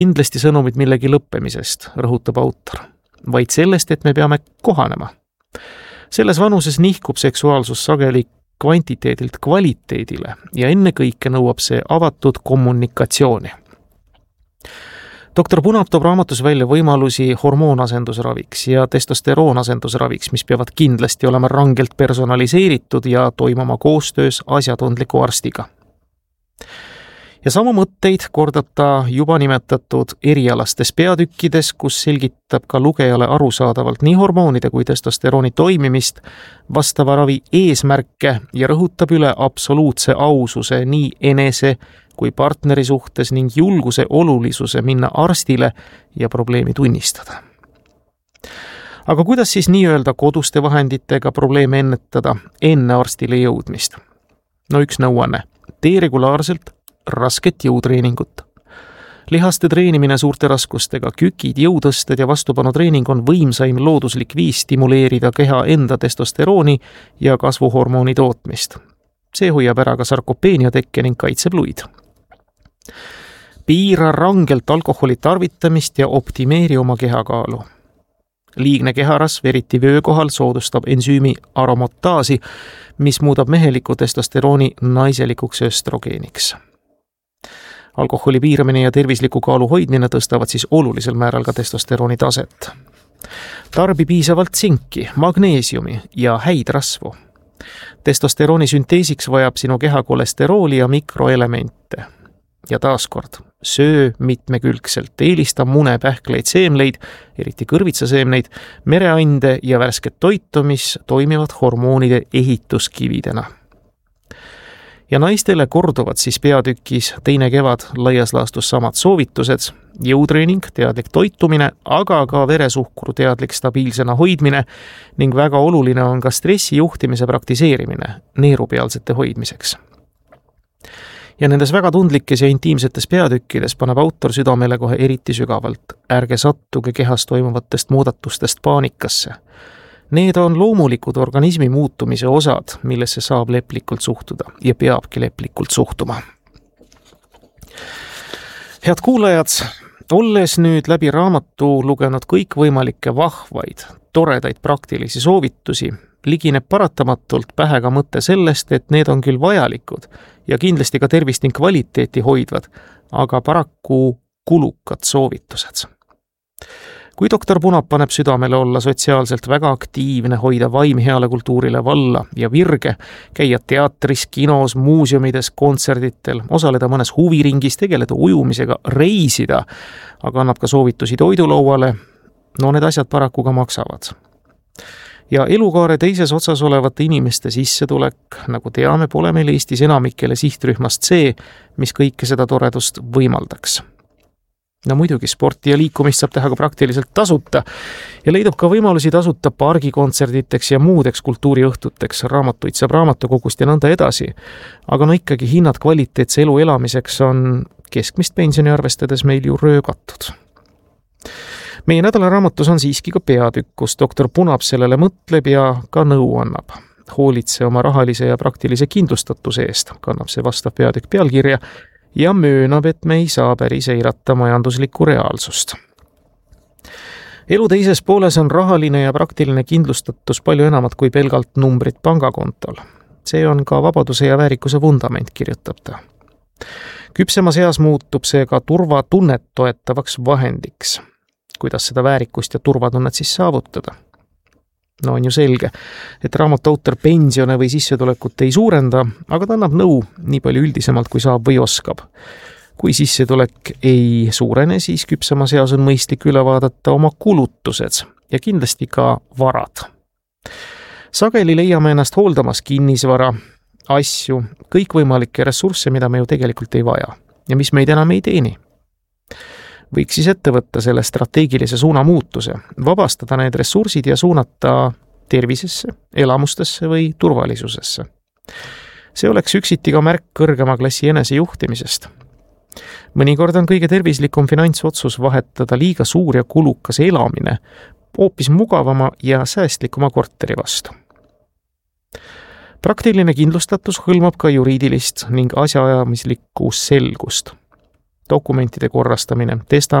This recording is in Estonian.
kindlasti sõnumid millegi lõppemisest, rõhutab autor, vaid sellest, et me peame kohanema. Selles vanuses nihkub seksuaalsus sageli kvantiteedilt kvaliteedile ja ennekõike nõuab see avatud kommunikatsiooni. Doktor Punap toob raamatus välja võimalusi hormoonasendusraviks ja testosteroonasendusraviks, mis peavad kindlasti olema rangelt personaliseeritud ja toimuma koostöös asjatundliku arstiga. Ja sama mõtteid kordab ta juba nimetatud erialastes peatükkides, kus selgitab ka lugejale arusaadavalt nii hormoonide kui testosterooni toimimist, vastava ravi eesmärke ja rõhutab üle absoluutse aususe nii enese kui partneri suhtes ning julguse olulisuse minna arstile ja probleemi tunnistada. Aga kuidas siis nii-öelda koduste vahenditega probleeme ennetada enne arstile jõudmist? No üks nõuanne. Tee regulaarselt rasket jõutreeningut. Lihaste treenimine suurte raskustega, kükid, jõutõsted ja vastupanutreening on võimsaim looduslik viis stimuleerida keha enda testosterooni ja kasvuhormooni tootmist. See hoiab ära ka sarkopeenia tekke ning kaitseb luid. Piira rangelt alkoholi tarvitamist ja optimeeri oma kehakaalu. Liigne keharasv, eriti vöö kohal, soodustab ensüümi aromotaasi, mis muudab meheliku testosterooni naiselikuks östrogeeniks. Alkoholi piiramine ja tervisliku kaalu hoidmine tõstavad siis olulisel määral ka testosterooni taset. Tarbi piisavalt tsinki, magneesiumi ja häid rasvu. Testosterooni sünteesiks vajab sinu keha kolesterooli ja mikroelemente. Ja taaskord, söö mitmekülgselt, eelista mune, pähkleid, seemleid, eriti kõrvitsaseemneid, mereande ja värsket toitu, mis toimivad hormoonide ehituskividena. Ja naistele korduvad siis peatükis teine kevad laias laastus samad soovitused, jõutreening, teadlik toitumine, aga ka veresuhkru teadlik stabiilsena hoidmine ning väga oluline on ka stressi juhtimise praktiseerimine neerupealsete hoidmiseks. Ja nendes väga tundlikes ja intiimsetes peatükkides paneb autor südamele kohe eriti sügavalt. Ärge sattuge kehas toimuvatest muudatustest paanikasse. Need on loomulikud organismi muutumise osad, millesse saab leplikult suhtuda ja peabki leplikult suhtuma. Head kuulajad, olles nüüd läbi raamatu lugenud kõikvõimalikke vahvaid, toredaid praktilisi soovitusi, ligineb paratamatult pähe ka mõte sellest, et need on küll vajalikud ja kindlasti ka tervist ning kvaliteeti hoidvad, aga paraku kulukad soovitused. Kui doktor Punap paneb südamele olla sotsiaalselt väga aktiivne, hoida vaim heale kultuurile valla ja virge, käia teatris, kinos, muuseumides, kontserditel, osaleda mõnes huviringis, tegeleda ujumisega, reisida, aga annab ka soovitusi toidulauale, no need asjad paraku ka maksavad. Ja elukaare teises otsas olevate inimeste sissetulek, nagu teame, pole meil Eestis enamikele sihtrühmast see, mis kõike seda toredust võimaldaks. No muidugi sporti ja liikumist saab teha ka praktiliselt tasuta ja leidub ka võimalusi tasuta pargikontserditeks ja muudeks kultuuriõhtuteks, raamatuid saab raamatukogust ja nõnda edasi. Aga no ikkagi hinnad kvaliteetse elu elamiseks on keskmist pensioni arvestades meil ju röögatud. Meie nädalaraamatus on siiski ka peatükk, kus doktor Punap sellele mõtleb ja ka nõu annab. Hoolitse oma rahalise ja praktilise kindlustatuse eest, kannab see vastav peatükk pealkirja, ja möönab, et me ei saa päris eirata majanduslikku reaalsust. Elu teises pooles on rahaline ja praktiline kindlustatus palju enamat kui pelgalt numbrid pangakontol. See on ka vabaduse ja väärikuse vundament, kirjutab ta. Küpsemas eas muutub see ka turvatunnet toetavaks vahendiks. Kuidas seda väärikust ja turvatunnet siis saavutada? No on ju selge, et raamatu autor pensione või sissetulekut ei suurenda, aga ta annab nõu nii palju üldisemalt, kui saab või oskab. Kui sissetulek ei suurene, siis küpsemas eas on mõistlik üle vaadata oma kulutused ja kindlasti ka varad. Sageli leiame ennast hooldamas kinnisvara, asju, kõikvõimalikke ressursse, mida me ju tegelikult ei vaja ja mis meid enam ei teeni. Võiks siis ette võtta selle strateegilise suuna muutuse, vabastada need ressursid ja suunata tervisesse, elamustesse või turvalisusesse. See oleks üksiti ka märk kõrgema klassi enesejuhtimisest. Mõnikord on kõige tervislikum finantsotsus vahetada liiga suur ja kulukas elamine hoopis mugavama ja säästlikuma korteri vastu. Praktiline kindlustatus hõlmab ka juriidilist ning asjaajamislikku selgust. dokumentide korrastamine,